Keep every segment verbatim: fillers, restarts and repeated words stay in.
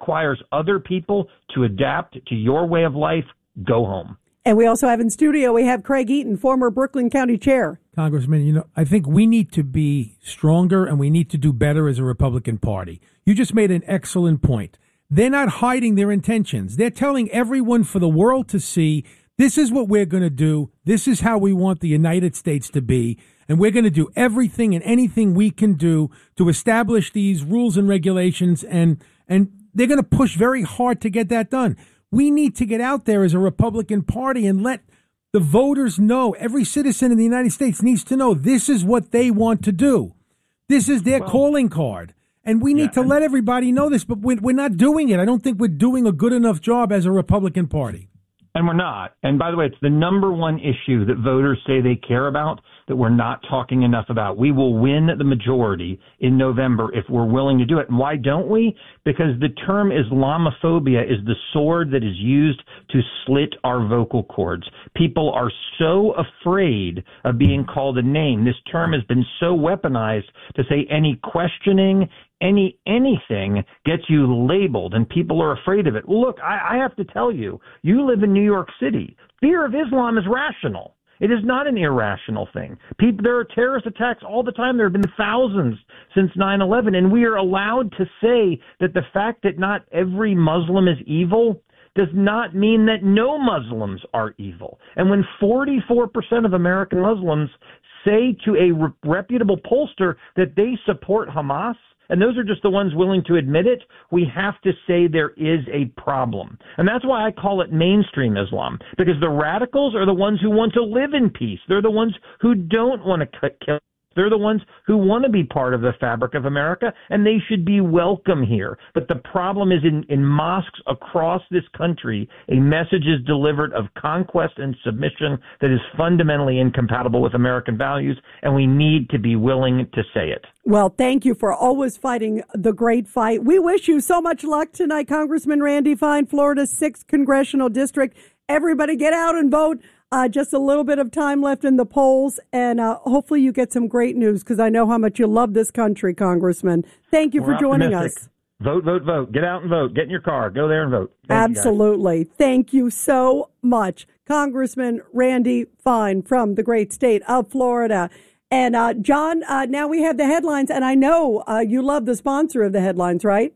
requires other people to adapt to your way of life, go home. And we also have in studio, we have Craig Eaton, former Brooklyn County Chair. Congressman, you know, I think we need to be stronger and we need to do better as a Republican Party. You just made an excellent point. They're not hiding their intentions. They're telling everyone for the world to see, this is what we're going to do. This is how we want the United States to be. And we're going to do everything and anything we can do to establish these rules and regulations. And, and they're going to push very hard to get that done. We need to get out there as a Republican Party and let the voters know, every citizen in the United States needs to know this is what they want to do. This is their well, calling card. And we need yeah, to let everybody know this, but we're, we're not doing it. I don't think we're doing a good enough job as a Republican Party. And we're not. And by the way, it's the number one issue that voters say they care about that we're not talking enough about. We will win the majority in November if we're willing to do it. And why don't we? Because the term Islamophobia is the sword that is used to slit our vocal cords. People are so afraid of being called a name. This term has been so weaponized to say any questioning, any anything gets you labeled, and people are afraid of it. Look, I, I have to tell you, you live in New York City. Fear of Islam is rational. It is not an irrational thing. People, there are terrorist attacks all the time. There have been thousands since nine eleven, and we are allowed to say that the fact that not every Muslim is evil does not mean that no Muslims are evil. And when forty-four percent of American Muslims say to a re- reputable pollster that they support Hamas, and those are just the ones willing to admit it, we have to say there is a problem. And that's why I call it mainstream Islam, because the radicals are the ones who want to live in peace. They're the ones who don't want to cut, kill. They're the ones who want to be part of the fabric of America, and they should be welcome here. But the problem is in, in mosques across this country, a message is delivered of conquest and submission that is fundamentally incompatible with American values, and we need to be willing to say it. Well, thank you for always fighting the great fight. We wish you so much luck tonight, Congressman Randy Fine, Florida's sixth Congressional District. Everybody get out and vote. Uh, just a little bit of time left in the polls, and uh, hopefully you get some great news, because I know how much you love this country, Congressman. Thank you We're for joining optimistic. us. Vote, vote, vote. Get out and vote. Get in your car. Go there and vote. Thank Absolutely. You Thank you so much, Congressman Randy Fine from the great state of Florida. And, uh, John, uh, now we have the headlines, and I know uh, you love the sponsor of the headlines, right?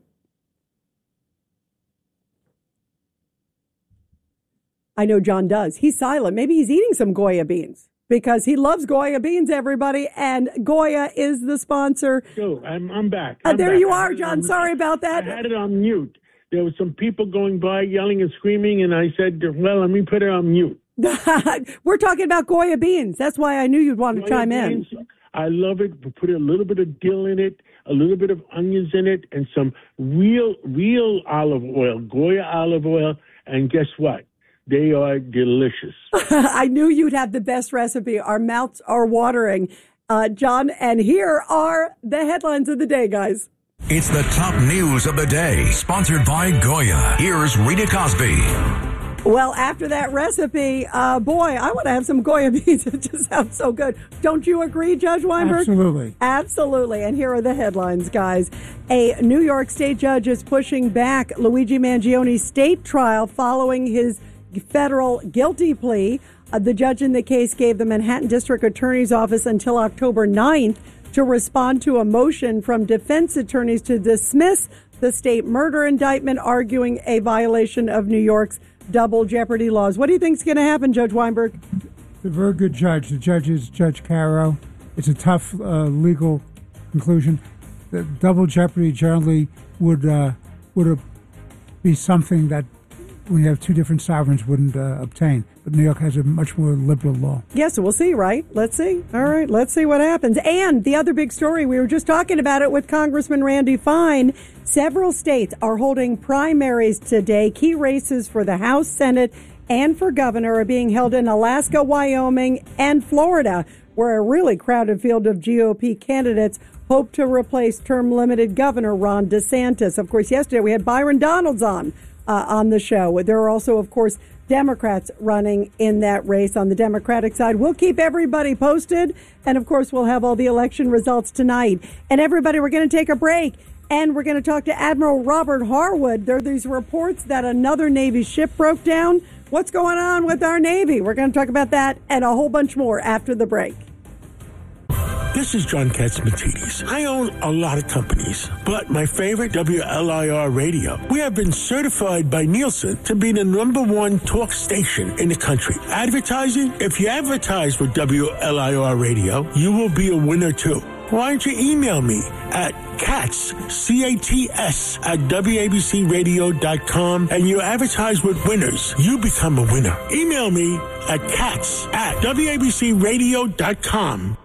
I know John does. He's silent. Maybe he's eating some Goya beans, because he loves Goya beans, everybody. And Goya is the sponsor. Yo, I'm, I'm back. I'm uh, there back. you are, John. Sorry about that. I had it on mute. There were some people going by yelling and screaming, and I said, well, let me put it on mute. We're talking about Goya beans. That's why I knew you'd want Goya to chime beans, in. I love it. Put a little bit of dill in it, a little bit of onions in it, and some real, real olive oil, Goya olive oil. And guess what? They are delicious. I knew you'd have the best recipe. Our mouths are watering, uh, John. And here are the headlines of the day, guys. It's the top news of the day, sponsored by Goya. Here's Rita Cosby. Well, after that recipe, uh, boy, I want to have some Goya beans. It just sounds so good. Don't you agree, Judge Weinberg? Absolutely. Absolutely. And here are the headlines, guys. A New York State judge is pushing back Luigi Mangione's state trial following his federal guilty plea. Uh, the judge in the case gave the Manhattan District Attorney's Office until October ninth to respond to a motion from defense attorneys to dismiss the state murder indictment, arguing a violation of New York's double jeopardy laws. What do you think is going to happen, Judge Weinberg? A very good judge. The judge is Judge Caro. It's a tough uh, legal conclusion. The double jeopardy generally would uh, would be something that when you have two different sovereigns wouldn't uh, obtain. But New York has a much more liberal law. Yeah, so we'll see, right? Let's see. All right, let's see what happens. And the other big story, we were just talking about it with Congressman Randy Fine. Several states are holding primaries today. Key races for the House, Senate, and for governor are being held in Alaska, Wyoming, and Florida, where a really crowded field of G O P candidates hope to replace term-limited Governor Ron DeSantis. Of course, yesterday we had Byron Donalds on. Uh, on the show. There are also, of course, Democrats running in that race on the Democratic side. We'll keep everybody posted. And, of course, we'll have all the election results tonight. And, everybody, we're going to take a break. And we're going to talk to Admiral Robert Harwood. There are these reports that another Navy ship broke down. What's going on with our Navy? We're going to talk about that and a whole bunch more after the break. This is John Catsimatidis. I own a lot of companies, but my favorite, W L I R Radio. We have been certified by Nielsen to be the number one talk station in the country. Advertising? If you advertise with W L I R Radio, you will be a winner too. Why don't you email me at Cats, C A T S, at W A B C radio dot com, and you advertise with winners. You become a winner. Email me at Cats at W A B C radio dot com.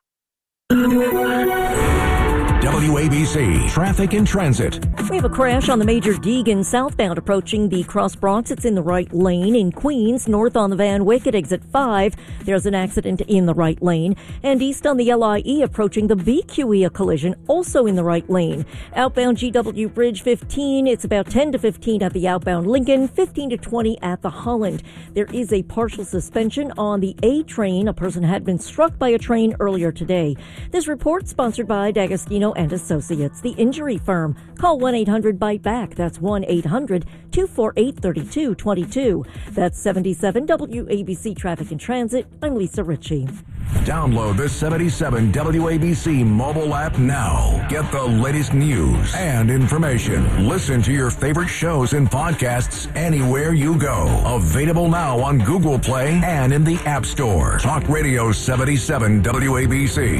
W A B C Traffic and Transit. We have a crash on the major Deegan southbound approaching the Cross Bronx. It's in the right lane. In Queens, north on the Van Wyck at exit five, there's an accident in the right lane. And east on the L I E approaching the B Q E, a collision also in the right lane. Outbound G W Bridge fifteen, it's about ten to fifteen at the outbound Lincoln, fifteen to twenty at the Holland. There is a partial suspension on the A train. A person had been struck by a train earlier today. This report sponsored by D'Agostino and Associates, the injury firm. Call one eight hundred bite back. That's one eight hundred two four eight three two two two. That's seventy-seven W A B C Traffic and Transit. I'm Lisa Ritchie. Download the seventy-seven W A B C mobile app now. Get the latest news and information. Listen to your favorite shows and podcasts anywhere you go. Available now on Google Play and in the App Store. Talk Radio seventy-seven W A B C.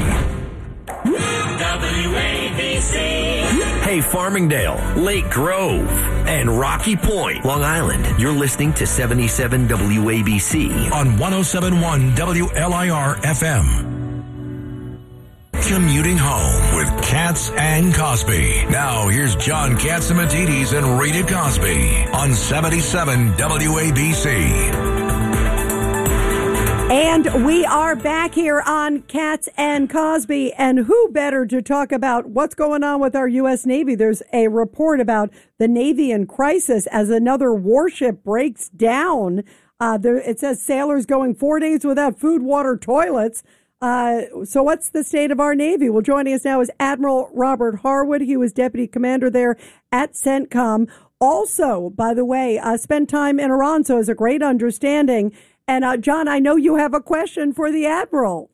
W A B C. Hey, Farmingdale, Lake Grove, and Rocky Point, Long Island. You're listening to seventy-seven W A B C on one oh seven point one W L I R F M. Commuting home with Katz and Cosby. Now here's John Catsimatidis and Rita Cosby on seventy-seven W A B C. And we are back here on Katz and Cosby, and who better to talk about what's going on with our U S Navy? There's a report about the Navy in crisis as another warship breaks down. Uh, there, it says sailors going four days without food, water, toilets. Uh, so what's the state of our Navy? Well, joining us now is Admiral Robert Harwood. He was deputy commander there at CENTCOM. Also, by the way, uh, spent time in Iran, so has a great understanding. And, uh, John, I know you have a question for the Admiral.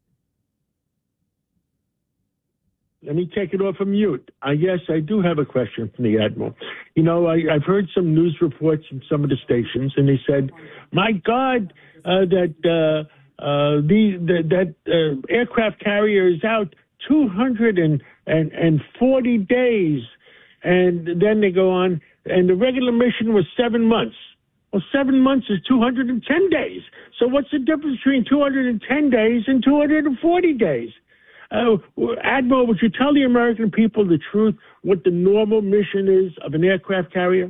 Let me take it off of mute. I guess I do have a question from the Admiral. You know, I, I've heard some news reports from some of the stations, and they said, my God, uh, that uh, uh, the, the that uh, aircraft carrier is out two hundred forty days. And then they go on, and the regular mission was seven months. Well, seven months is two hundred ten days. So what's the difference between two hundred ten days and two hundred forty days? Uh, Admiral, would you tell the American people the truth, what the normal mission is of an aircraft carrier?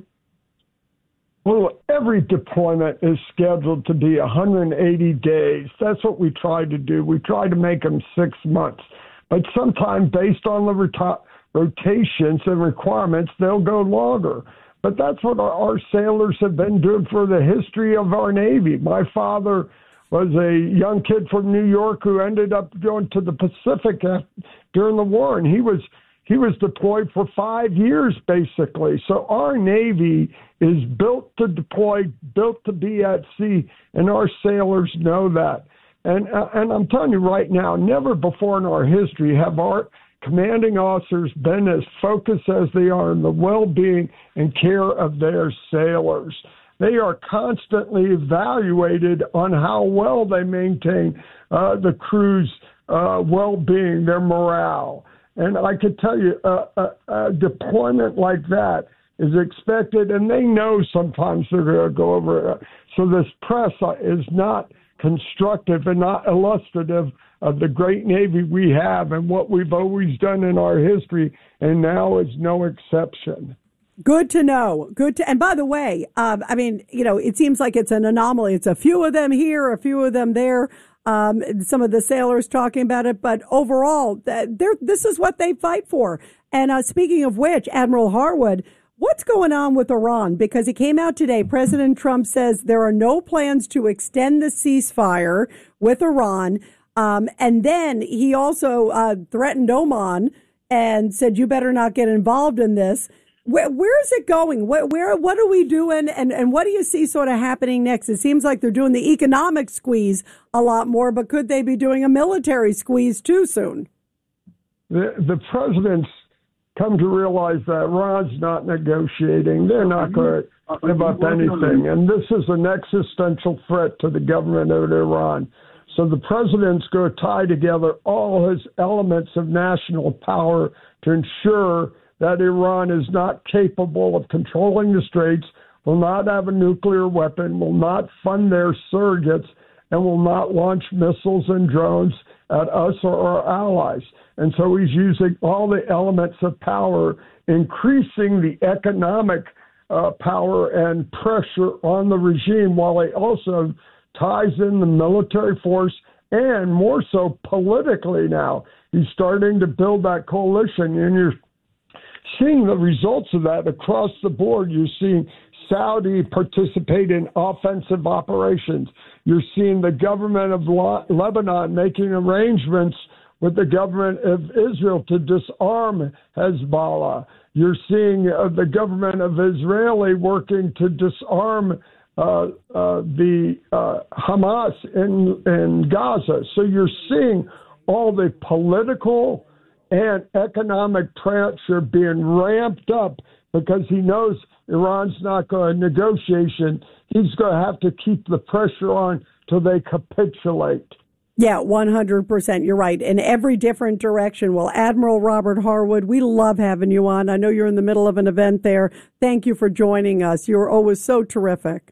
Well, every deployment is scheduled to be one hundred eighty days. That's what we try to do. We try to make them six months. But sometimes, based on the rota- rotations and requirements, they'll go longer. But that's what our, our sailors have been doing for the history of our Navy. My father was a young kid from New York who ended up going to the Pacific during the war, and he was he was deployed for five years, basically. So our Navy is built to deploy, built to be at sea, and our sailors know that. And uh, and I'm telling you right now, never before in our history have our commanding officers been as focused as they are on the well-being and care of their sailors. They are constantly evaluated on how well they maintain uh, the crew's uh, well-being, their morale. And I could tell you, uh, a, a deployment like that is expected, and they know sometimes they're going to go over it. So this press is not constructive and not illustrative of the great Navy we have and what we've always done in our history, and now is no exception. Good to know. Good to, and by the way, um, I mean, you know, it seems like it's an anomaly. It's a few of them here, a few of them there. Um, some of the sailors talking about it, but overall, they're, this is what they fight for. And uh, speaking of which, Admiral Harwood, what's going on with Iran? Because it came out today. President Trump says there are no plans to extend the ceasefire with Iran. Um, and then he also uh, threatened Oman. and said, you better not get involved in this. Where, where is it going? Where, where, what are we doing? And, and what do you see sort of happening next? It seems like they're doing the economic squeeze a lot more, but could they be doing a military squeeze too soon? The, the president's come to realize that Iran's not negotiating. They're not going to give up anything. And this is an existential threat to the government of Iran. So the president's going to tie together all his elements of national power to ensure that Iran is not capable of controlling the Straits, will not have a nuclear weapon, will not fund their surrogates, and will not launch missiles and drones at us or our allies. And so he's using all the elements of power, increasing the economic uh, power and pressure on the regime, while he also ties in the military force and more so politically now. He's starting to build that coalition, and you're seeing the results of that across the board. You're seeing Saudi participate in offensive operations. You're seeing the government of Lebanon making arrangements with the government of Israel to disarm Hezbollah. You're seeing uh, the government of Israel working to disarm uh, uh, the uh, Hamas in, in Gaza. So you're seeing all the political and economic pressure being ramped up because he knows Iran's not going to negotiation. He's going to have to keep the pressure on till they capitulate. Yeah, one hundred percent. You're right. In every different direction. Well, Admiral Robert Harwood, we love having you on. I know you're in the middle of an event there. Thank you for joining us. You're always so terrific.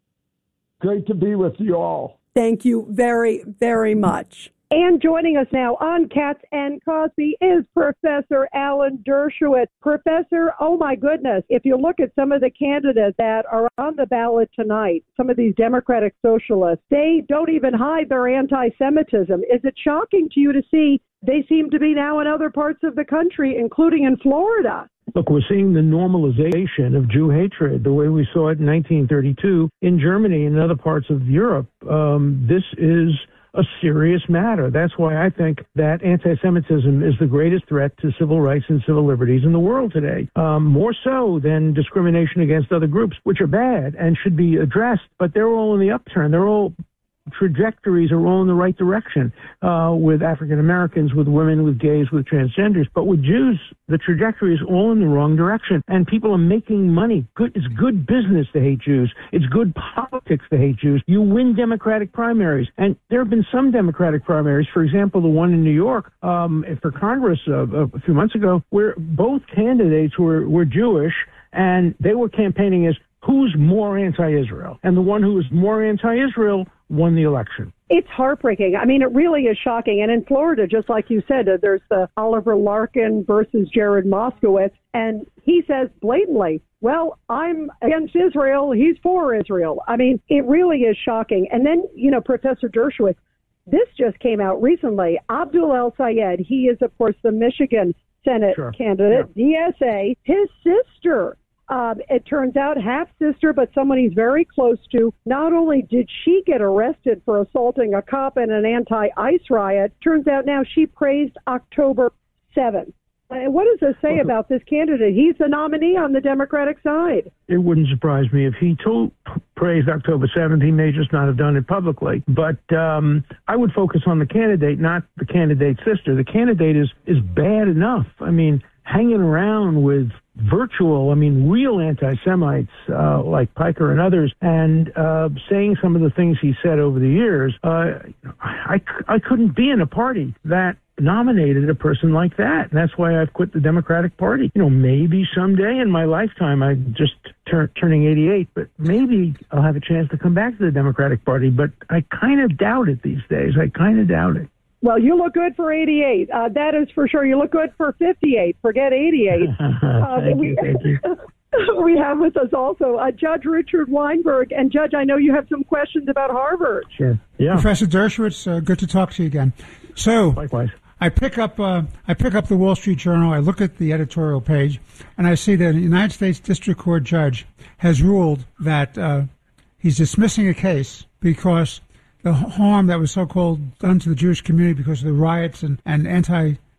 Great to be with you all. Thank you very, very much. And joining us now on Cats and Cosby is Professor Alan Dershowitz. Professor, oh my goodness, if you look at some of the candidates that are on the ballot tonight, some of these Democratic socialists, they don't even hide their anti-Semitism. Is it shocking to you to see they seem to be now in other parts of the country, including in Florida? Look, we're seeing the normalization of Jew hatred, the way we saw it in nineteen thirty-two in Germany and other parts of Europe. Um, this is a serious matter. That's why I think that anti-Semitism is the greatest threat to civil rights and civil liberties in the world today, um, more so than discrimination against other groups, which are bad and should be addressed, but they're all in the upturn. They're all trajectories are all in the right direction, uh, with African Americans, with women, with gays, with transgenders. But with Jews, the trajectory is all in the wrong direction. And people are making money. Good, it's good business to hate Jews. It's good politics to hate Jews. You win Democratic primaries. And there have been some Democratic primaries, for example, the one in New York um, for Congress uh, a few months ago, where both candidates were, were Jewish, and they were campaigning as who's more anti-Israel. And the one who was more anti-Israel won the election. It's heartbreaking. I mean, it really is shocking. And in Florida, just like you said, uh, there's the Oliver Larkin versus Jared Moskowitz. And he says blatantly, well, I'm against Israel. He's for Israel. I mean, it really is shocking. And then, you know, Professor Dershowitz, this just came out recently. Abdul El-Sayed, he is, of course, the Michigan Senate sure. candidate, yeah. D S A. His sister, Um, it turns out half-sister, but someone he's very close to. Not only did she get arrested for assaulting a cop in an anti-ICE riot, turns out now she praised October seventh. And what does this say well, about this candidate? He's the nominee on the Democratic side. It wouldn't surprise me if he told, praised October seventh. He may just not have done it publicly. But um, I would focus on the candidate, not the candidate's sister. The candidate is, is bad enough. I mean, hanging around with virtual, I mean, real anti-Semites uh, like Piker and others, and uh, saying some of the things he said over the years, uh, I, I couldn't be in a party that nominated a person like that. And that's why I've quit the Democratic Party. You know, maybe someday in my lifetime, I'm just tur- turning eighty-eight, but maybe I'll have a chance to come back to the Democratic Party. But I kind of doubt it these days. I kind of doubt it. Well, you look good for eighty-eight. Uh, that is for sure. You look good for fifty-eight. Forget eighty-eight. uh, thank we, you, thank you. We have with us also uh, Judge Richard Weinberg. And, Judge, I know you have some questions about Harvard. Sure. Yeah. Professor Dershowitz, uh, good to talk to you again. So, likewise. I pick up uh, I pick up the Wall Street Journal. I look at the editorial page, and I see that a United States District Court judge has ruled that uh, he's dismissing a case because the harm that was so-called done to the Jewish community because of the riots and, and anti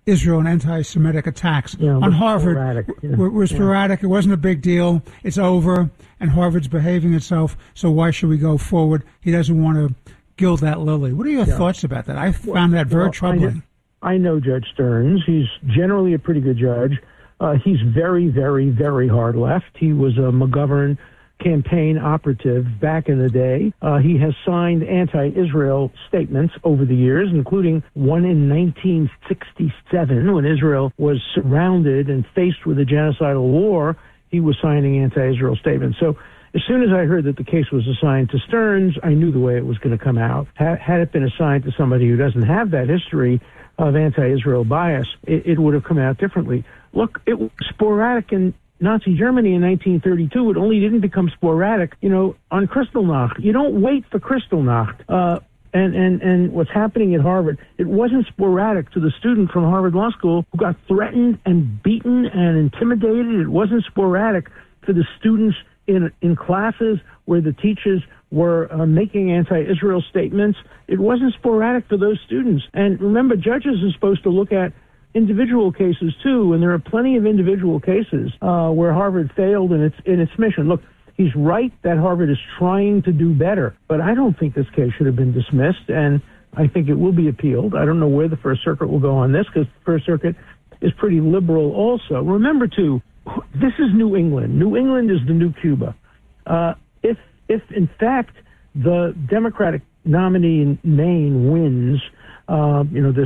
Israel and anti-Semitic attacks Yeah, on we're Harvard sporadic. Yeah. were, were sporadic. It wasn't a big deal. It's over, and Harvard's behaving itself. So why should we go forward? He doesn't want to gild that lily. What are your Yeah. thoughts about that? I found that very Well, troubling. I know, I know Judge Stearns. He's generally a pretty good judge. Uh, he's very, very, very hard left. He was a McGovern campaign operative back in the day. Uh, he has signed anti-Israel statements over the years, including one in nineteen sixty-seven when Israel was surrounded and faced with a genocidal war. He was signing anti-Israel statements. So as soon as I heard that the case was assigned to Stearns, I knew the way it was going to come out. Ha- had it been assigned to somebody who doesn't have that history of anti-Israel bias, it, it would have come out differently. Look, it was sporadic in Nazi Germany in nineteen thirty-two. It only didn't become sporadic, you know, on Kristallnacht. You don't wait for Kristallnacht. Uh, and, and, and what's happening at Harvard, it wasn't sporadic to the student from Harvard Law School who got threatened and beaten and intimidated. It wasn't sporadic to the students in, in classes where the teachers were uh, making anti-Israel statements. It wasn't sporadic for those students. And remember, judges are supposed to look at individual cases too, and there are plenty of individual cases uh, where Harvard failed in its in its mission. Look, he's right that Harvard is trying to do better, but I don't think this case should have been dismissed, and I think it will be appealed. I don't know where the First Circuit will go on this, because the First Circuit is pretty liberal also. Remember too, this is New England. New England is the new Cuba. Uh, if if in fact the Democratic nominee in Maine wins, uh, you know, this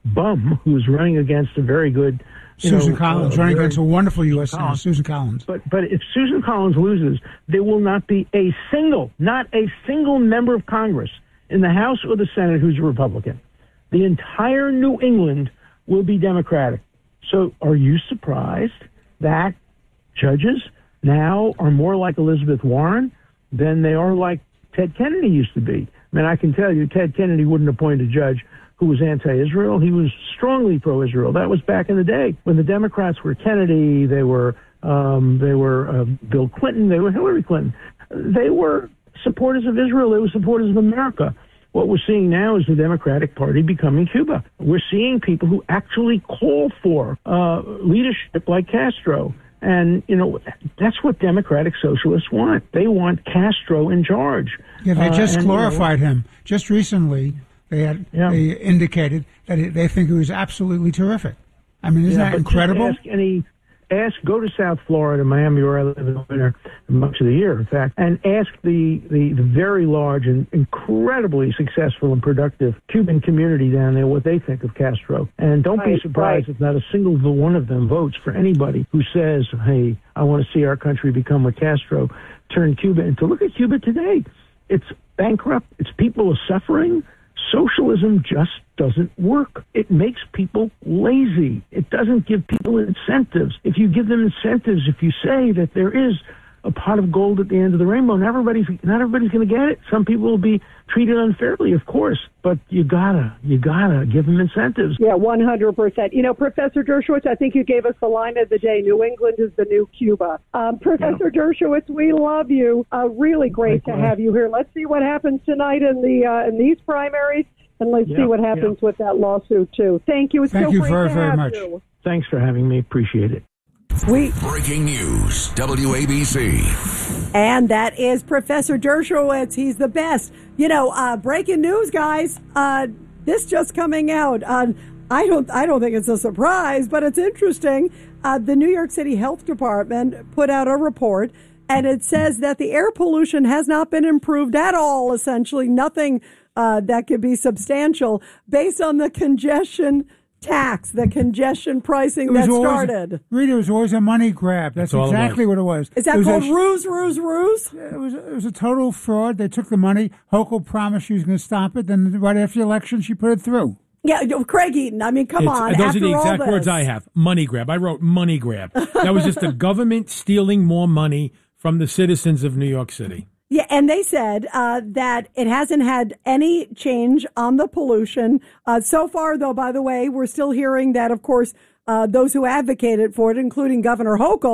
bum who's running against a very good you Susan know, Collins, uh, running very, against a wonderful U S Senator, Susan Collins. But but if Susan Collins loses, there will not be a single, not a single member of Congress in the House or the Senate who's a Republican. The entire New England will be Democratic. So are you surprised that judges now are more like Elizabeth Warren than they are like Ted Kennedy used to be? I mean, I can tell you, Ted Kennedy wouldn't appoint a judge who was anti-Israel. He was strongly pro-Israel. That was back in the day when the Democrats were Kennedy, they were um, they were uh, Bill Clinton, they were Hillary Clinton. They were supporters of Israel. They were supporters of America. What we're seeing now is the Democratic Party becoming Cuba. We're seeing people who actually call for uh, leadership like Castro. And, you know, that's what democratic socialists want. They want Castro in charge. Yeah, they just uh, and, glorified you know, him. Just recently, they had Yeah. they indicated that it, they think it was absolutely terrific. I mean, isn't yeah, that but incredible? Ask any, ask, go to South Florida, Miami, where I live in the winter, much of the year, in fact, and ask the, the, the very large and incredibly successful and productive Cuban community down there what they think of Castro. And don't Right, be surprised right. if not a single one of them votes for anybody who says, hey, I want to see our country become what Castro turned Cuba into. Look at Cuba today. It's bankrupt. Its people are suffering. Socialism just doesn't work. It makes people lazy. It doesn't give people incentives. If you give them incentives, if you say that there is a pot of gold at the end of the rainbow, not everybody's not everybody's going to get it. Some people will be treated unfairly, of course, but you gotta you gotta give them incentives. Yeah, one hundred percent. You know, Professor Dershowitz, I think you gave us the line of the day. New England is the new Cuba. Um, Professor yeah. Dershowitz, we love you. Uh, really great Likewise. to have you here. Let's see what happens tonight in the uh, in these primaries, and let's yeah, see what happens yeah. with that lawsuit too. Thank you. It's Thank so you great very, to very have much. you. Thanks for having me. Appreciate it. We Breaking news, W A B C. And that is Professor Dershowitz. He's the best. You know, uh, breaking news, guys. Uh, this just coming out. Uh, I don't. I don't think it's a surprise, but it's interesting. Uh, the New York City Health Department put out a report, and it says that the air pollution has not been improved at all. Essentially, nothing uh, that could be substantial based on the congestion tax, the congestion pricing that always, started. Rita, it was always a money grab. That's, That's exactly what it was. Is that it was called a, ruse, ruse, ruse? It was, it was a total fraud. They took the money. Hochul promised she was going to stop it. Then right after the election, she put it through. Yeah, Craig Eaton. I mean, come It's, on. those After are the all exact this. words I have. Money grab. I wrote money grab. That was just the government stealing more money from the citizens of New York City. Yeah, and they said uh, that it hasn't had any change on the pollution. Uh, so far, though, by the way, we're still hearing that, of course, uh, those who advocated for it, including Governor Hochul,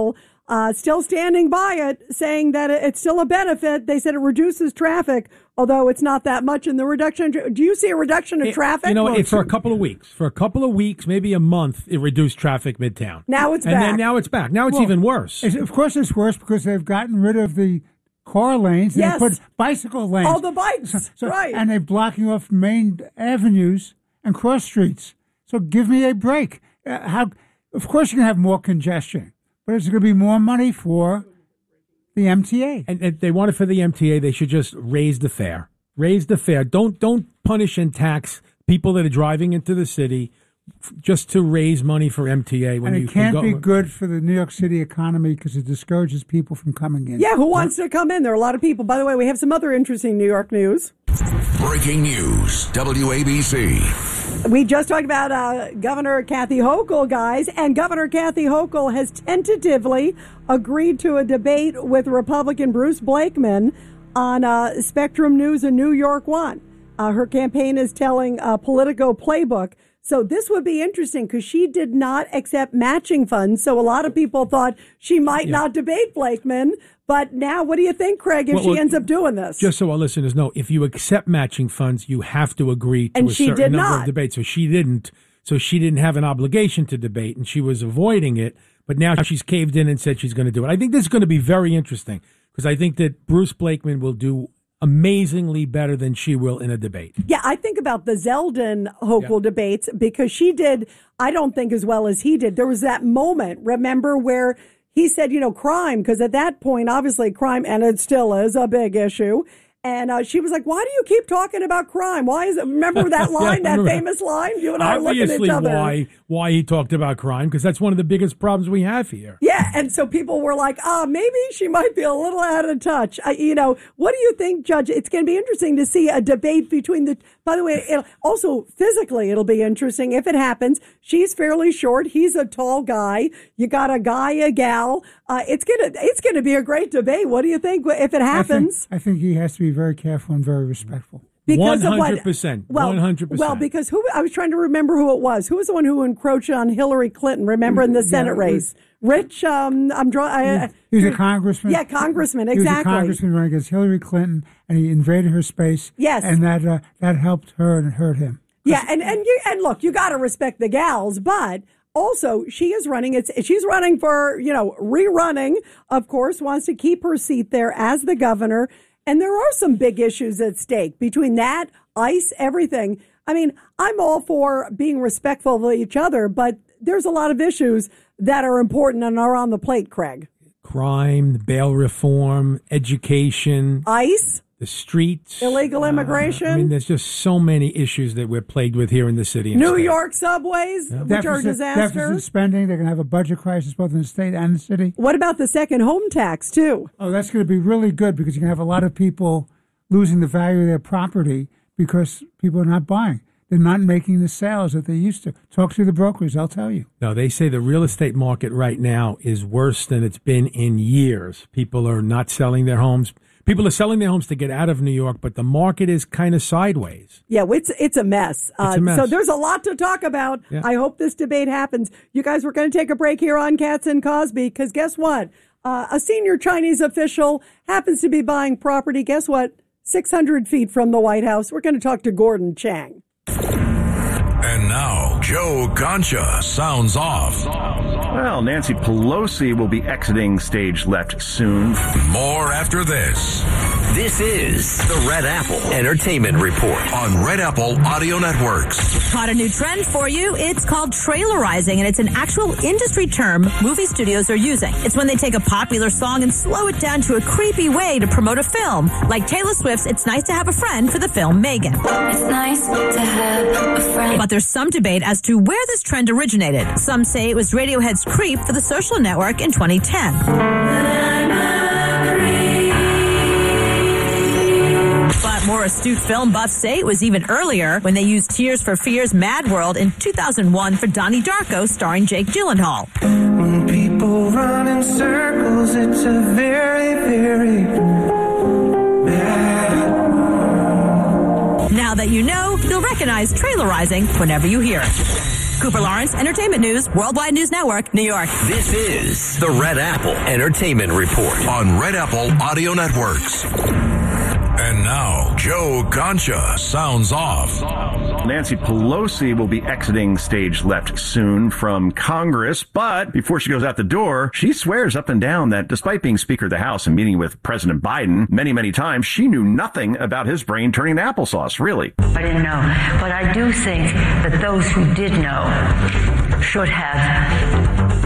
uh, still standing by it, saying that it's still a benefit. They said it reduces traffic, although it's not that much in the reduction. Do you see a reduction in it, traffic? You know, it, for a couple of weeks, for a couple of weeks, maybe a month, it reduced traffic midtown. Now it's and back. And then now it's back. Now it's well, even worse. Of course it's worse because they've gotten rid of the car lanes. Yes. They put bicycle lanes. All the bikes, so, so, right. And they're blocking off main avenues and cross streets. So give me a break. Uh, how? Of course you can have more congestion, but it's going to be more money for the M T A. And if they want it for the M T A, they should just raise the fare. Raise the fare. Don't don't punish and tax people that are driving into the city just to raise money for M T A. When and you it can't can go, be good for the New York City economy because it discourages people from coming in. Yeah, who wants to come in? There are a lot of people. By the way, we have some other interesting New York news. Breaking news, W A B C. We just talked about uh, Governor Kathy Hochul, guys, and Governor Kathy Hochul has tentatively agreed to a debate with Republican Bruce Blakeman on uh, Spectrum News and New York One. Uh, her campaign is telling uh, Politico Playbook. So this would be interesting because she did not accept matching funds. So a lot of people thought she might Yeah. not debate Blakeman. But now, what do you think, Craig, if Well, she well, ends up doing this? Just so our listeners know, if you accept matching funds, you have to agree to And a she certain did number not. of debates. So she didn't. So she didn't have an obligation to debate, and she was avoiding it. But now she's caved in and said she's going to do it. I think this is going to be very interesting because I think that Bruce Blakeman will do amazingly better than she will in a debate. Yeah, I think about the Zeldin Hochul Yeah. debates because she did, I don't think, as well as he did. There was that moment, remember, where he said, you know, crime, because at that point, obviously crime, and it still is a big issue. And uh, she was like, why do you keep talking about crime? Why is it? Remember that line, Yeah, that remember. famous line? You and I are looking at Obviously, each other. why why he talked about crime, because that's one of the biggest problems we have here. Yeah, and so people were like, ah, maybe she might be a little out of touch. I, you know, what do you think, Judge? It's going to be interesting to see a debate between the, by the way, it'll, also physically it'll be interesting if it happens. She's fairly short. He's a tall guy. You got a guy, a gal. Uh, it's going to it's gonna be a great debate. What do you think if it happens? I think, I think he has to be very careful and very respectful. Because one of what? hundred percent. Well, one hundred percent. Well, because who? I was trying to remember who it was. Who was the one who encroached on Hillary Clinton? Remember in the Senate Yeah, it race? was- Rich. Um, I'm drawing. He was a congressman. Yeah, congressman. He was a Exactly. congressman running against Hillary Clinton, and he invaded her space. Yes. and that uh, that helped her and hurt him. Yeah, and and you and look, you got to respect the gals, but also she is running. It's she's running for you know rerunning. Of course, wants to keep her seat there as the governor, and there are some big issues at stake between that, ICE, everything. I mean, I'm all for being respectful of each other, but there's a lot of issues that are important and are on the plate, Craig. Crime, bail reform, education, ICE, the streets, illegal immigration. Uh, I mean, there's just so many issues that we're plagued with here in the city. and New state. York subways, which deficit, are disasters. Deficit spending. They're going to have a budget crisis both in the state and the city. What about the second home tax, too? Oh, that's going to be really good because you're going to have a lot of people losing the value of their property because people are not buying. They're not making the sales that they used to. Talk to the brokers; they'll tell you. No, they say the real estate market right now is worse than it's been in years. People are not selling their homes. People are selling their homes to get out of New York, but the market is kind of sideways. Yeah, it's it's a mess. It's a mess. Uh, so there's a lot to talk about. Yeah. I hope this debate happens. You guys, we're going to take a break here on Katz and Cosby because guess what? Uh, a senior Chinese official happens to be buying property. Guess what? six hundred feet from the White House. We're going to talk to Gordon Chang. And now, Joe Concha sounds off. Well, Nancy Pelosi will be exiting stage left soon. More after this. This is the Red Apple Entertainment Report on Red Apple Audio Networks. Caught a new trend for you. It's called trailerizing, and it's an actual industry term movie studios are using. It's when they take a popular song and slow it down to a creepy way to promote a film, like Taylor Swift's It's Nice to Have a Friend for the film Megan. It's nice to have a friend. But there's some debate as to where this trend originated. Some say it was Radiohead's Creep for the Social Network in twenty ten. But more astute film buffs say it was even earlier when they used Tears for Fears' Mad World in two thousand one for Donnie Darko starring Jake Gyllenhaal. When people run in circles, it's a very, very bad. Now that you know, you'll recognize trailerizing whenever you hear it. Cooper Lawrence, Entertainment News, Worldwide News Network, New York. This is the Red Apple Entertainment Report on Red Apple Audio Networks. And now, Joe Concha sounds off. Nancy Pelosi will be exiting stage left soon from Congress, but before she goes out the door, she swears up and down that despite being Speaker of the House and meeting with President Biden many, many times, she knew nothing about his brain turning to applesauce, really. I didn't know, but I do think that those who did know should have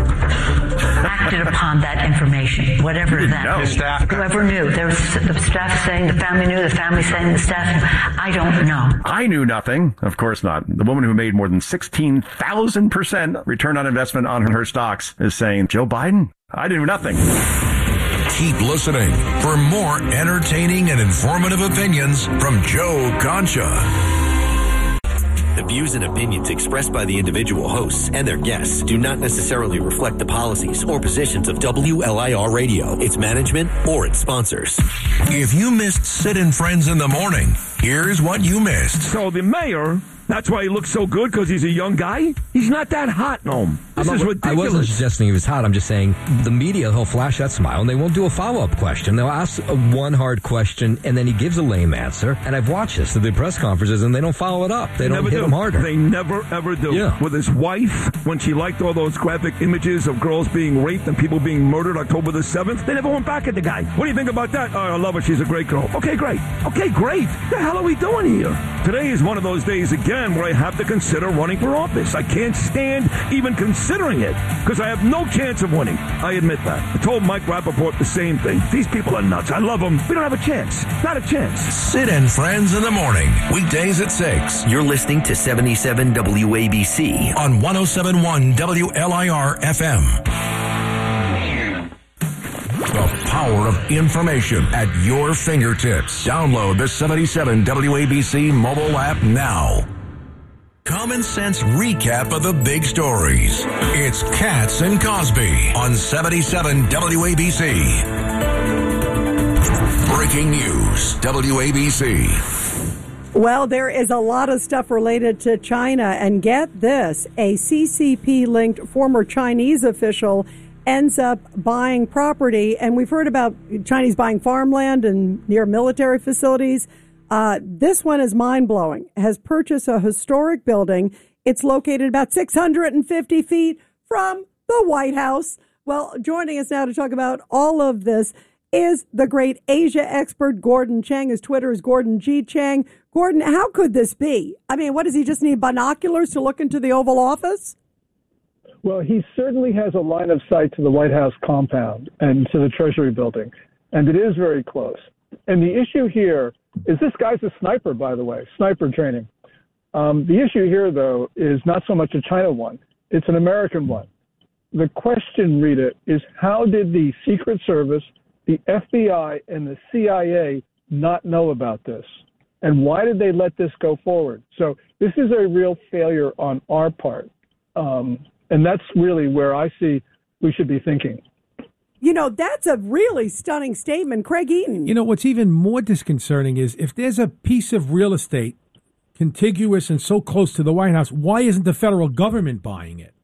acted upon that information, whatever that is. Whoever knew. There was the staff saying the family knew, the family saying the staff knew. I don't know. I knew nothing. Of course not. The woman who made more than sixteen thousand percent return on investment on her stocks is saying, Joe Biden, I knew nothing. Keep listening for more entertaining and informative opinions from Joe Concha. The views and opinions expressed by the individual hosts and their guests do not necessarily reflect the policies or positions of W L I R Radio, its management, or its sponsors. If you missed Sid and Friends in the Morning, here's what you missed. So the mayor, that's why he looks so good, because he's a young guy? He's not that hot, no. This not, is ridiculous. I wasn't suggesting he was hot. I'm just saying the media, he'll flash that smile, and they won't do a follow-up question. They'll ask a one hard question, and then he gives a lame answer. And I've watched this at the press conferences, and they don't follow it up. They don't never hit do. him harder. They never, ever do. Yeah. With his wife, when she liked all those graphic images of girls being raped and people being murdered October the seventh, they never went back at the guy. What do you think about that? Oh, I love her. She's a great girl. Okay, great. Okay, great. What the hell are we doing here? Today is one of those days, again, where I have to consider running for office. I can't stand even considering it, because I have no chance of winning. I admit that. I told Mike Rappaport the same thing. These people are nuts. I love them. We don't have a chance. Not a chance. Sid and Friends in the Morning, weekdays at six. You're listening to seventy-seven W A B C on one oh seven point one W L I R F M. The power of information at your fingertips. Download the seventy-seven W A B C mobile app now. Common sense recap of the big stories. It's Katz and Cosby on seventy-seven W A B C. Breaking news, W A B C. Well, there is a lot of stuff related to China, and get this, a C C P-linked former Chinese official ends up buying property, and we've heard about Chinese buying farmland and near military facilities. Uh, this one is mind-blowing, has purchased a historic building. It's located about six hundred fifty feet from the White House. Well, joining us now to talk about all of this is the great Asia expert, Gordon Chang. His Twitter is Gordon G. Chang. Gordon, how could this be? I mean, what, does he just need binoculars to look into the Oval Office? Well, he certainly has a line of sight to the White House compound and to the Treasury building, and it is very close. And the issue here is this guy's a sniper, by the way, sniper training. Um, the issue here, though, is not so much a China one. It's an American one. The question, Rita, is how did the Secret Service, the F B I, and the C I A not know about this? And why did they let this go forward? So this is a real failure on our part. Um, and that's really where I see we should be thinking. You know, that's a really stunning statement. Craig Eaton. You know, what's even more disconcerting is if there's a piece of real estate contiguous and so close to the White House, why isn't the federal government buying it?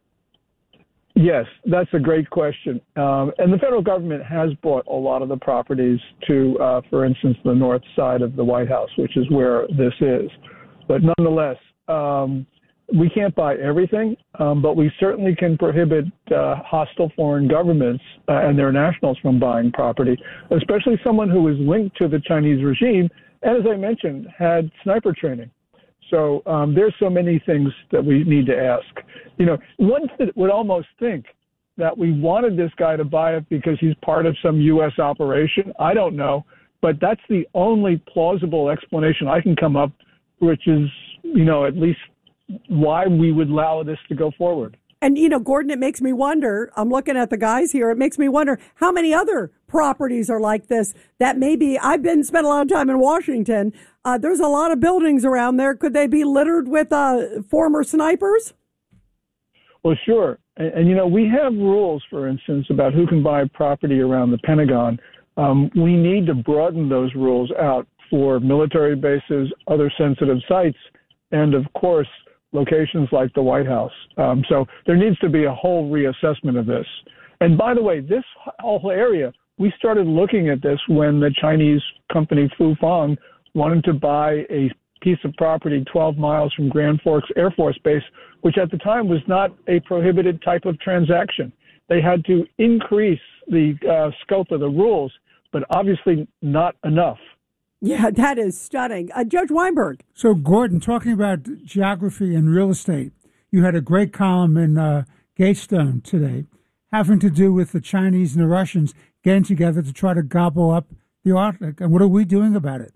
Yes, that's a great question. Um, and the federal government has bought a lot of the properties to, uh, for instance, the north side of the White House, which is where this is. But nonetheless, um, we can't buy everything, um, but we certainly can prohibit uh, hostile foreign governments uh, and their nationals from buying property, especially someone who is linked to the Chinese regime and, as I mentioned, had sniper training. So um, there's so many things that we need to ask. You know, one would almost think that we wanted this guy to buy it because he's part of some U S operation. I don't know, but that's the only plausible explanation I can come up, which is, you know, at least why we would allow this to go forward. And, you know, Gordon, it makes me wonder, I'm looking at the guys here, it makes me wonder how many other properties are like this that maybe, I've been spent a lot of time in Washington. Uh, there's a lot of buildings around there. Could they be littered with uh, former snipers? Well, sure. And, and, you know, we have rules, for instance, about who can buy property around the Pentagon. Um, we need to broaden those rules out for military bases, other sensitive sites, and, of course, locations like the White House. Um, so there needs to be a whole reassessment of this. And by the way, this whole area, we started looking at this when the Chinese company Fufeng wanted to buy a piece of property twelve miles from Grand Forks Air Force Base, which at the time was not a prohibited type of transaction. They had to increase the uh, scope of the rules, but obviously not enough. Yeah, that is stunning. Uh, Judge Weinberg. So, Gordon, talking about geography and real estate, you had a great column in uh, Gatestone today having to do with the Chinese and the Russians getting together to try to gobble up the Arctic. And what are we doing about it?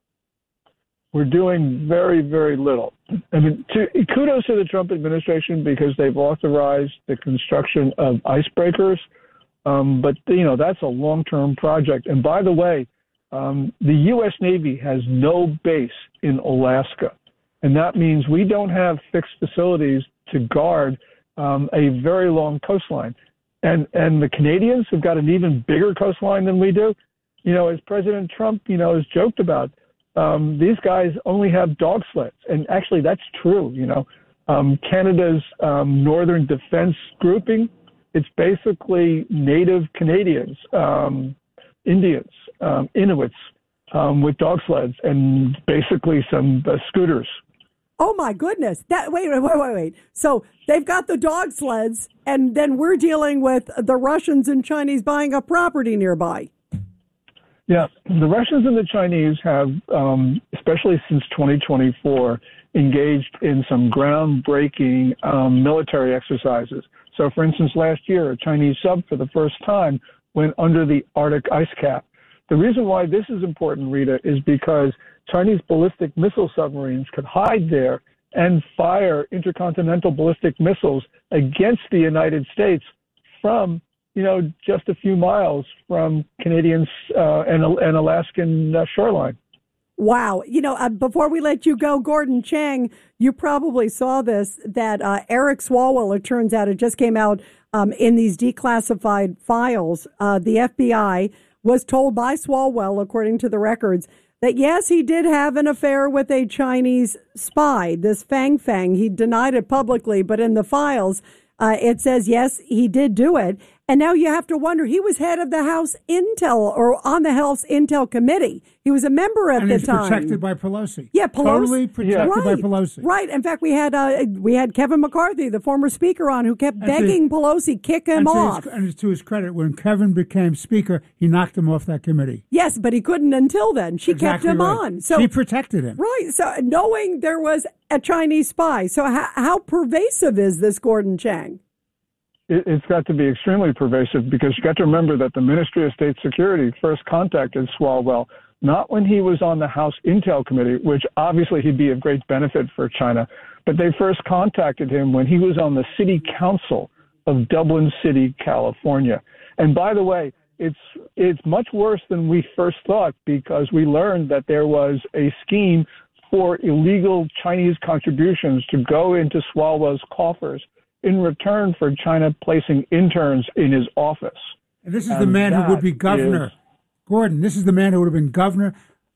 We're doing very, very little. I mean, to, kudos to the Trump administration because they've authorized the construction of icebreakers. Um, but, you know, that's a long-term project. And by the way, um, the U S Navy has no base in Alaska. And that means we don't have fixed facilities to guard um, a very long coastline. And, and the Canadians have got an even bigger coastline than we do. You know, as President Trump, you know, has joked about, Um, these guys only have dog sleds. And actually, that's true. You know, um, Canada's um, Northern Defense Grouping, it's basically Native Canadians, um, Indians, um, Inuits um, with dog sleds and basically some uh, scooters. Oh, my goodness. That Wait, wait, wait, wait, wait. So they've got the dog sleds, and then we're dealing with the Russians and Chinese buying up property nearby. Yeah, the Russians and the Chinese have, um, especially since twenty twenty-four, engaged in some groundbreaking um, military exercises. So, for instance, last year, a Chinese sub for the first time went under the Arctic ice cap. The reason why this is important, Rita, is because Chinese ballistic missile submarines could hide there and fire intercontinental ballistic missiles against the United States from you know, just a few miles from Canadian uh, and, and Alaskan uh, shoreline. Wow. You know, uh, before we let you go, Gordon Chang, you probably saw this, that uh, Eric Swalwell, it turns out, it just came out um, in these declassified files. Uh, the F B I was told by Swalwell, according to the records, that yes, he did have an affair with a Chinese spy, this Fang Fang. He denied it publicly, but in the files, uh, it says, yes, he did do it. And now you have to wonder, he was head of the House Intel, or on the House Intel Committee. He was a member at and the he's time. protected by Pelosi. Yeah, Pelosi. Totally protected yeah. by right, Pelosi. Right. In fact, we had uh, we had Kevin McCarthy, the former speaker, on, who kept and begging to, Pelosi, kick him and off. To his, and to his credit, when Kevin became speaker, he knocked him off that committee. Yes, but he couldn't until then. She exactly kept him right. on. So she protected him. Right. So knowing there was a Chinese spy. So how, how pervasive is this, Gordon Chang? It's got to be extremely pervasive because you got to remember that the Ministry of State Security first contacted Swalwell, not when he was on the House Intel Committee, which obviously he'd be of great benefit for China, but they first contacted him when he was on the City Council of Dublin City, California. And by the way, it's it's much worse than we first thought because we learned that there was a scheme for illegal Chinese contributions to go into Swalwell's coffers in return for China placing interns in his office. And this is and the man who would be governor. Is, Gordon, this is the man who would have been governor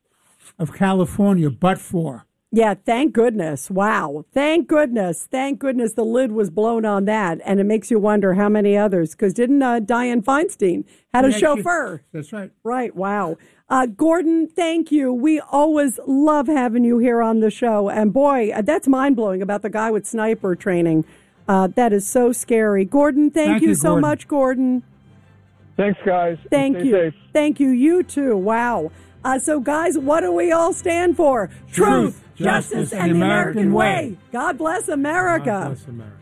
of California, but for. Yeah, thank goodness. Wow. Thank goodness. Thank goodness the lid was blown on that. And it makes you wonder how many others, because didn't uh, Dianne Feinstein had a yeah, chauffeur? She, that's right. Right. Wow. Uh, Gordon, thank you. We always love having you here on the show. And boy, that's mind-blowing about the guy with sniper training. Uh, that is so scary. Gordon, thank, thank you, you so Gordon. much, Gordon. Thanks, guys. Thank Stay you. Safe. Thank you. You too. Wow. Uh, so, guys, what do we all stand for? Truth, Truth justice, justice, and, and the American, American way. way. God bless America. God bless America.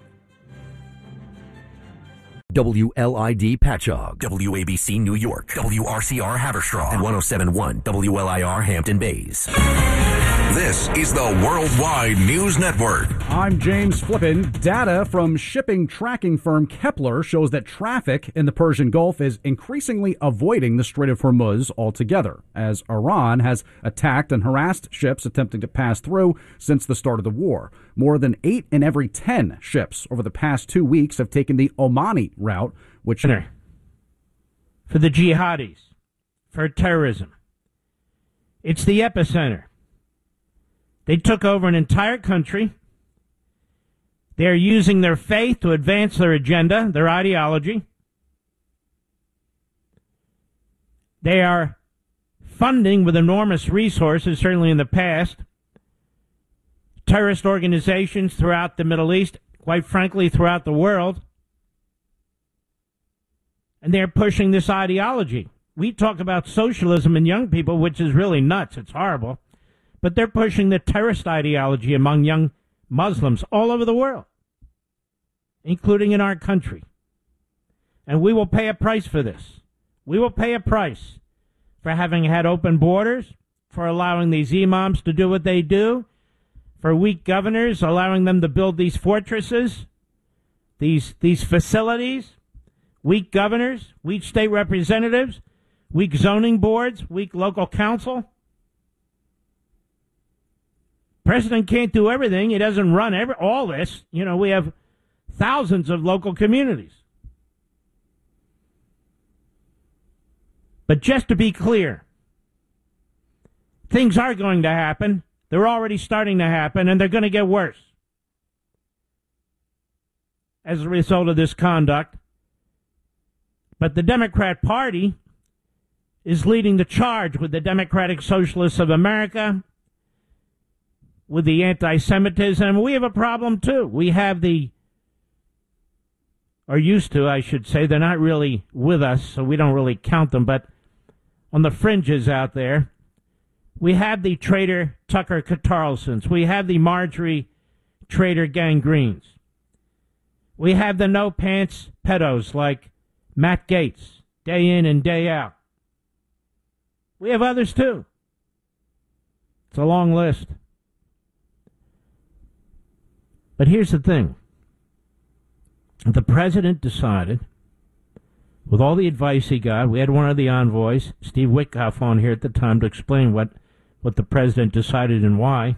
W L I D Patchogue, W A B C New York, W R C R Haverstraw, and one oh seven point one W L I R Hampton Bays. This is the Worldwide News Network. I'm James Flippin. Data from shipping tracking firm Kepler shows that traffic in the Persian Gulf is increasingly avoiding the Strait of Hormuz altogether, as Iran has attacked and harassed ships attempting to pass through since the start of the war. More than eight in every ten ships over the past two weeks have taken the Omani route, which... For the jihadis, for terrorism. It's the epicenter. They took over an entire country. They're using their faith to advance their agenda, their ideology. They are funding with enormous resources, certainly in the past, terrorist organizations throughout the Middle East, quite frankly, throughout the world. And they're pushing this ideology. We talk about socialism in young people, which is really nuts. It's horrible. But they're pushing the terrorist ideology among young Muslims all over the world, including in our country. And we will pay a price for this. We will pay a price for having had open borders, for allowing these imams to do what they do, for weak governors, allowing them to build these fortresses, these these facilities, weak governors, weak state representatives, weak zoning boards, weak local council. President can't do everything. He doesn't run every, all this. You know, we have thousands of local communities. But just to be clear, things are going to happen. They're already starting to happen, and they're going to get worse as a result of this conduct. But the Democrat Party is leading the charge with the Democratic Socialists of America, with the anti-Semitism. We have a problem, too. We have the, or used to, I should say. They're not really with us, so we don't really count them, but on the fringes out there, we have the traitor Tucker Carlsons. We have the Marjorie traitor Gangreens. We have the no-pants pedos like Matt Gaetz, day in and day out. We have others, too. It's a long list. But here's the thing. The president decided, with all the advice he got, we had one of the envoys, Steve Witkoff, on here at the time to explain what, what the president decided and why,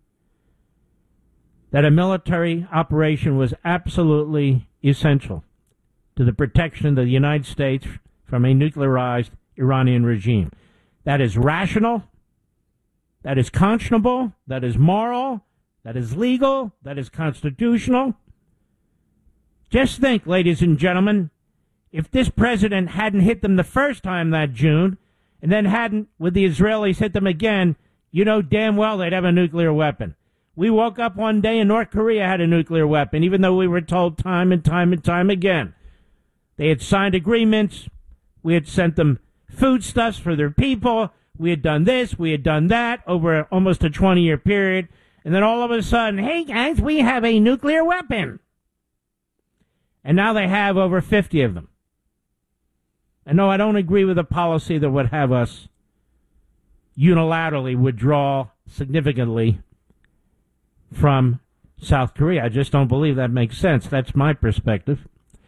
that a military operation was absolutely essential to the protection of the United States from a nuclearized Iranian regime. That is rational, that is conscionable, that is moral, that is legal, that is constitutional. Just think, ladies and gentlemen, if this president hadn't hit them the first time that June, and then hadn't, with the Israelis, hit them again, you know damn well they'd have a nuclear weapon. We woke up one day and North Korea had a nuclear weapon, even though we were told time and time and time again. They had signed agreements. We had sent them foodstuffs for their people. We had done this. We had done that over almost a twenty-year period. And then all of a sudden, hey, guys, we have a nuclear weapon. And now they have over fifty of them. And no, I don't agree with a policy that would have us unilaterally withdraw significantly from South Korea. I just don't believe that makes sense. That's my perspective.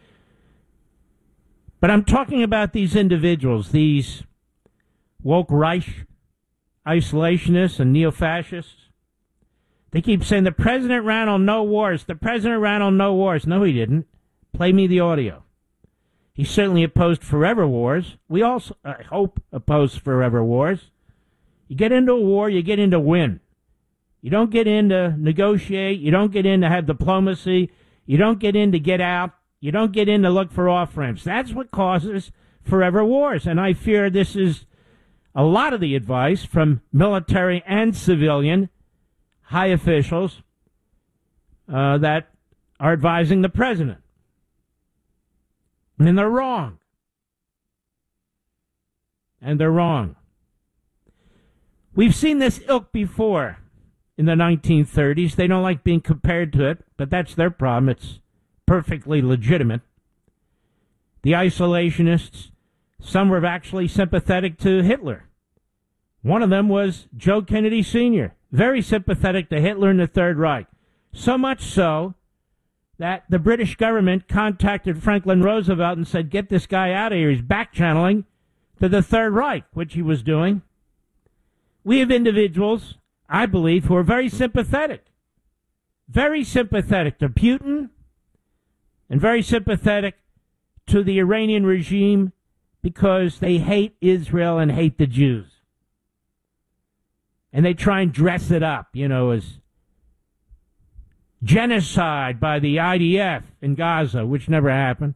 But I'm talking about these individuals, these woke Reich isolationists and neo-fascists. They keep saying the president ran on no wars. The president ran on no wars. No, he didn't. Play me the audio. He certainly opposed forever wars. We also, I hope, oppose forever wars. You get into a war, you get in to win. You don't get in to negotiate. You don't get in to have diplomacy. You don't get in to get out. You don't get in to look for off-ramps. That's what causes forever wars. And I fear this is a lot of the advice from military and civilian high officials uh, that are advising the president. And they're wrong. And they're wrong. We've seen this ilk before in the nineteen thirties. They don't like being compared to it, but that's their problem. It's perfectly legitimate. The isolationists, some were actually sympathetic to Hitler. One of them was Joe Kennedy Senior, very sympathetic to Hitler and the Third Reich. So much so that the British government contacted Franklin Roosevelt and said, get this guy out of here. He's back-channeling to the Third Reich, which he was doing. We have individuals, I believe, who are very sympathetic. Very sympathetic to Putin and very sympathetic to the Iranian regime because they hate Israel and hate the Jews. And they try and dress it up, you know, as genocide by the I D F in Gaza, which never happened,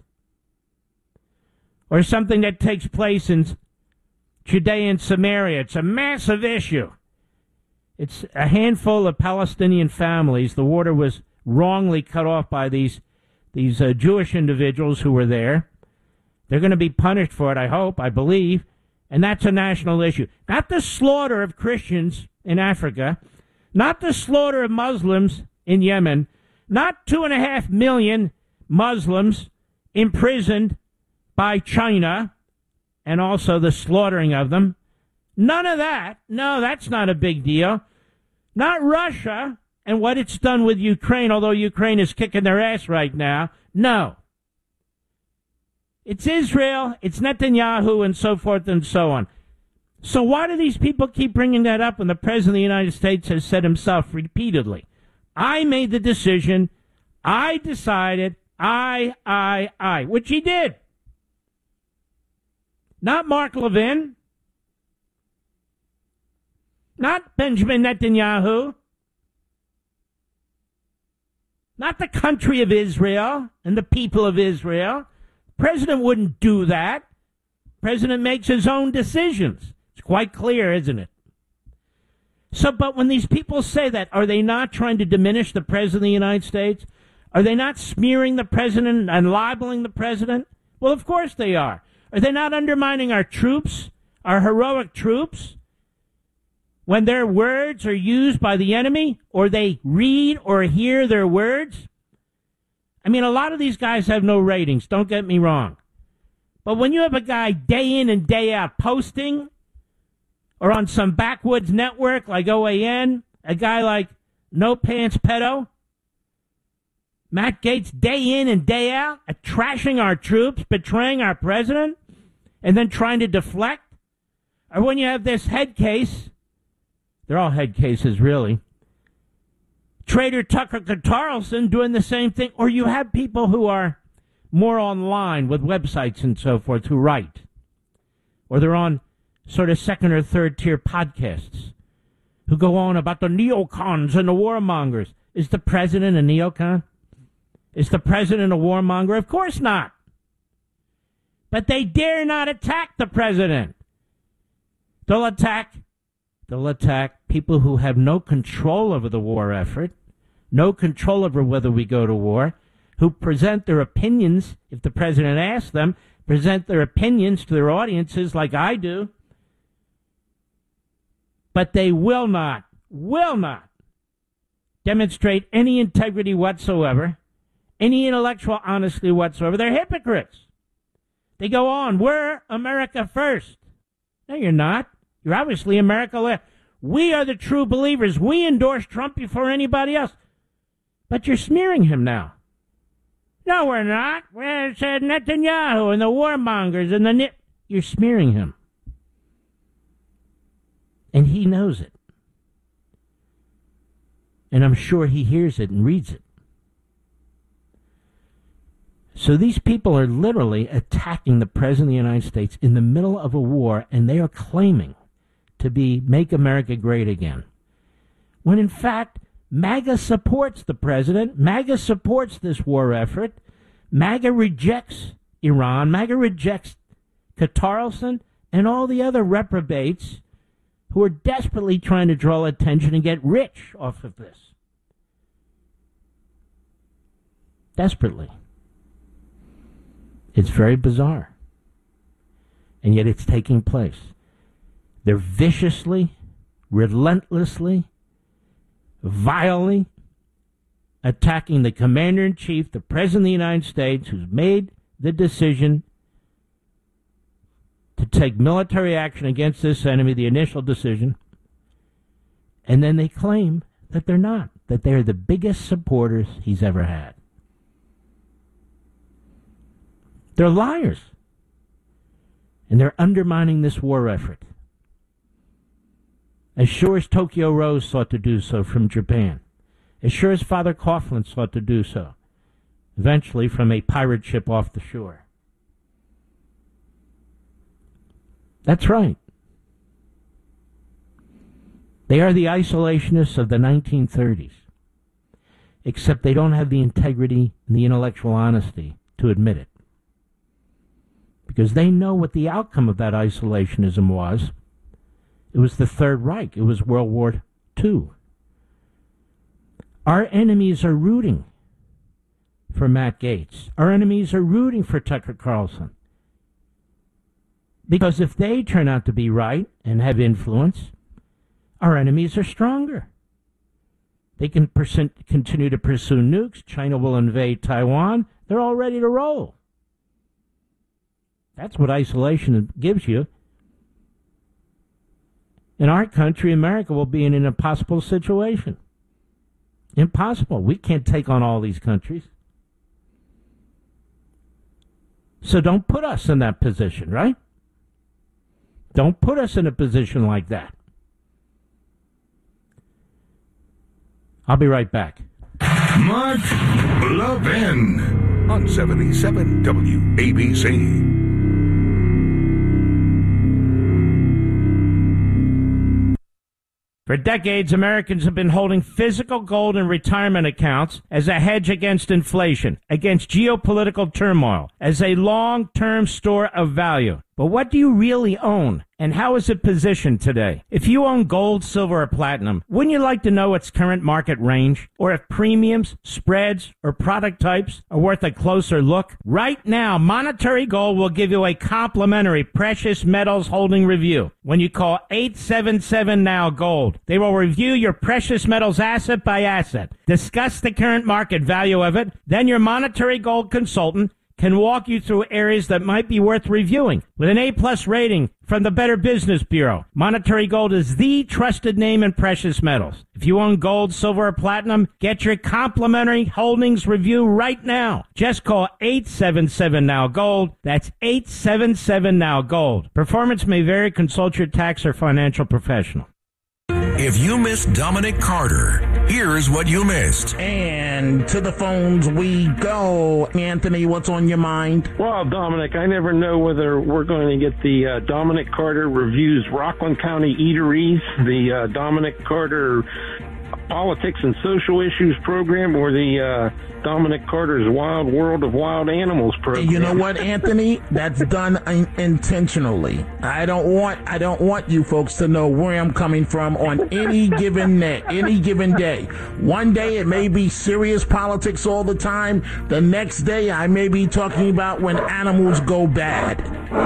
or something that takes place in Judea and Samaria. It's a massive issue. It's a handful of Palestinian families. The water was wrongly cut off by these these uh, Jewish individuals who were there. They're going to be punished for it, I hope, I believe, and that's a national issue. Not the slaughter of Christians in Africa, not the slaughter of Muslims in Yemen, not two and a half million Muslims imprisoned by China, and also the slaughtering of them. None of that. No, that's not a big deal. Not Russia and what it's done with Ukraine, although Ukraine is kicking their ass right now. No. It's Israel, it's Netanyahu, and so forth and so on. So why do these people keep bringing that up when the President of the United States has said himself repeatedly, I made the decision, I decided, I, I, I, which he did. Not Mark Levin. Not Benjamin Netanyahu. Not the country of Israel and the people of Israel. President wouldn't do that. President makes his own decisions. It's quite clear, isn't it? So, but when these people say that, are they not trying to diminish the President of the United States? Are they not smearing the President and libeling the President? Well, of course they are. Are they not undermining our troops, our heroic troops, when their words are used by the enemy, or they read or hear their words? I mean, a lot of these guys have no ratings, don't get me wrong. But when you have a guy day in and day out posting, or on some backwoods network like O A N, a guy like No Pants Pedo, Matt Gaetz day in and day out, uh, trashing our troops, betraying our president, and then trying to deflect. Or when you have this head case, they're all head cases really, Trader Tucker Carlson doing the same thing. Or you have people who are more online with websites and so forth who write. Or they're on sort of second or third tier podcasts who go on about the neocons and the warmongers. Is the president a neocon? Is the president a warmonger? Of course not. But they dare not attack the president. They'll attack, they'll attack people who have no control over the war effort, no control over whether we go to war, who present their opinions, if the president asks them, present their opinions to their audiences like I do. But they will not, will not demonstrate any integrity whatsoever, any intellectual honesty whatsoever. They're hypocrites. They go on, we're America first. No, you're not. You're obviously America left. We are the true believers. We endorse Trump before anybody else. But you're smearing him now. No, we're not. We're said Netanyahu and the warmongers and the nit. You're smearing him. And he knows it. And I'm sure he hears it and reads it. So these people are literally attacking the President of the United States in the middle of a war, and they are claiming to be Make America Great Again. When in fact, MAGA supports the President. MAGA supports this war effort. MAGA rejects Iran. MAGA rejects Carlson and all the other reprobates who are desperately trying to draw attention and get rich off of this. Desperately. It's very bizarre. And yet it's taking place. They're viciously, relentlessly, vilely attacking the commander-in-chief, the President of the United States, who's made the decision to take military action against this enemy, the initial decision, and then they claim that they're not, that they're the biggest supporters he's ever had. They're liars. And they're undermining this war effort. As sure as Tokyo Rose sought to do so from Japan. As sure as Father Coughlin sought to do so. Eventually from a pirate ship off the shore. That's right. They are the isolationists of the nineteen thirties. except they don't have the integrity and the intellectual honesty to admit it. Because they know what the outcome of that isolationism was. It was the Third Reich. It was World War Two. Our enemies are rooting for Matt Gaetz. Our enemies are rooting for Tucker Carlson. Because if they turn out to be right and have influence, our enemies are stronger. They can percent, continue to pursue nukes. China will invade Taiwan. They're all ready to roll. That's what isolation gives you. In our country, America will be in an impossible situation. Impossible. We can't take on all these countries. So don't put us in that position, right? Don't put us in a position like that. I'll be right back. Mark Levin on seventy-seven W A B C. For decades, Americans have been holding physical gold in retirement accounts as a hedge against inflation, against geopolitical turmoil, as a long-term store of value. But what do you really own, and how is it positioned today? If you own gold, silver, or platinum, wouldn't you like to know its current market range? Or if premiums, spreads, or product types are worth a closer look? Right now, Monetary Gold will give you a complimentary precious metals holding review when you call eight seven seven now gold. They will review your precious metals asset by asset, discuss the current market value of it, then your Monetary Gold consultant can walk you through areas that might be worth reviewing. With an A-plus rating from the Better Business Bureau, Monetary Gold is the trusted name in precious metals. If you own gold, silver, or platinum, get your complimentary holdings review right now. Just call eight seven seven now gold. That's eight seven seven now gold. Performance may vary. Consult your tax or financial professional. If you missed Dominic Carter, here's what you missed. And to the phones we go. Anthony, what's on your mind? Well, Dominic, I never know whether we're going to get the uh, Dominic Carter Reviews Rockland County Eateries, the uh, Dominic Carter Politics and Social Issues program, or the uh, Dominic Carter's Wild World of Wild Animals program. You know what, Anthony? That's done in- intentionally. I don't want I don't want you folks to know where I'm coming from on any given day, any given day. One day it may be serious politics all the time. The next day I may be talking about when animals go bad.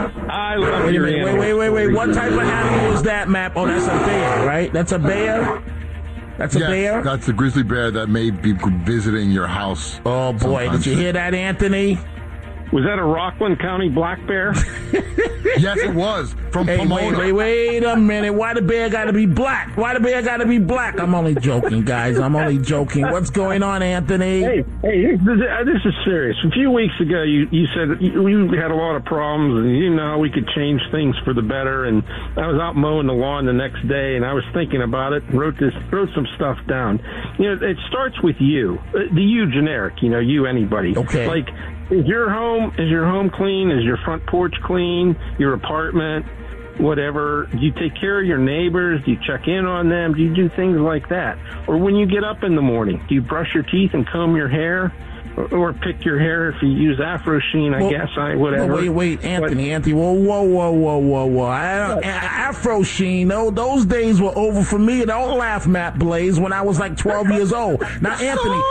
I love wait, your wait, wait, wait, wait, wait. What type of animal is that, Map? Oh, that's a bear, right? That's a bear? That's a yes, bear? That's a grizzly bear that may be visiting your house. Oh, boy. sometimes. Did you hear that, Anthony? Was that a Rockland County black bear? Yes, it was. From hey, Pomona. Wait, wait, wait a minute. Why the bear got to be black? Why the bear got to be black? I'm only joking, guys. I'm only joking. What's going on, Anthony? Hey, hey, this is serious. A few weeks ago, you, you said you, you had a lot of problems, and you didn't know how we could change things for the better. And I was out mowing the lawn the next day, and I was thinking about it, and wrote this, wrote some stuff down. You know, it starts with you, the you generic. You know, you anybody. Okay. Like, is your home is your home clean? Is your front porch clean? Your apartment? Whatever. Do you take care of your neighbors? Do you check in on them? Do you do things like that? Or when you get up in the morning, do you brush your teeth and comb your hair? Or, or pick your hair if you use Afro Sheen, I well, guess, I whatever. Wait, wait, Anthony, but, Anthony, whoa, whoa, whoa, whoa, whoa, whoa. I, Afro Sheen, no, those days were over for me. Don't laugh, Matt Blaze, when I was like twelve years old. Now, Anthony,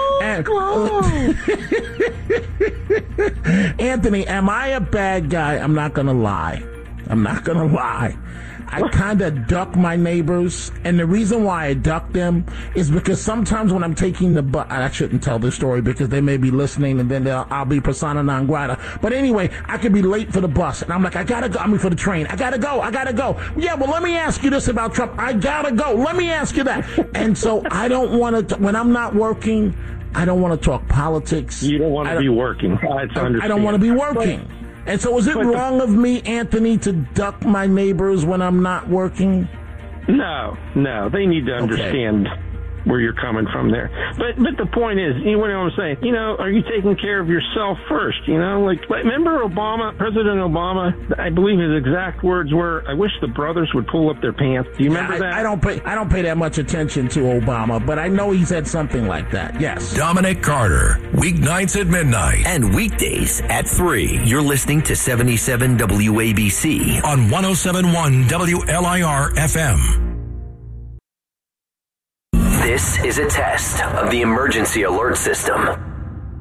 and, Anthony, am I a bad guy? I'm not going to lie. I'm not going to lie. I kind of duck my neighbors, and the reason why I duck them is because sometimes when I'm taking the bus, I shouldn't tell this story because they may be listening, and then I'll be persona non grata. But anyway, I could be late for the bus, and I'm like, I gotta go. I mean, for the train, I gotta go. I gotta go. Yeah, well, let me ask you this about Trump. I gotta go. Let me ask you that. And so I don't want to. When I'm not working, I don't want to talk politics. You don't want to be working. That's I, I don't want to be working. But, And so is it wrong of me, Anthony, to duck my neighbors when I'm not working? No, no. They need to understand. Okay. where you're coming from there. But but the point is, you know what I'm saying? You know, are you taking care of yourself first? You know, like, remember Obama, President Obama? I believe his exact words were, "I wish the brothers would pull up their pants." Do you remember I, that? I don't pay I don't pay that much attention to Obama, but I know he said something like that. Yes. Dominic Carter, weeknights at midnight and weekdays at three. You're listening to seventy-seven W A B C on one oh seven point one W L I R F M. This is a test of the emergency alert system.